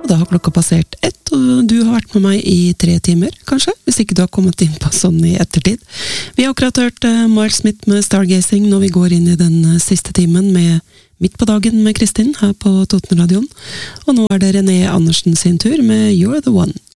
Da har klokka passert 1, og du har vært med meg i 3 timer, kanskje, hvis ikke du har kommet inn på sånn i ettertid. Vi har akkurat hørt Miles Smith med Stargazing når vi går inn i den siste timen med Midt på dagen med Kristin her på Totenradioen. Og nå er det René Andersen sin tur med You're the One.